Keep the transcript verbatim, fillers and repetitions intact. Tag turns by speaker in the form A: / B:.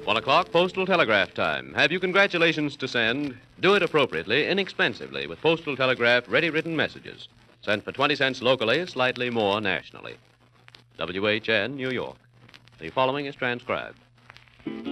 A: One o'clock, postal telegraph time. Have you congratulations to send? Do it appropriately, inexpensively, with postal telegraph ready-written messages. Sent for twenty cents locally, slightly more nationally. W H N, New York. The following is transcribed.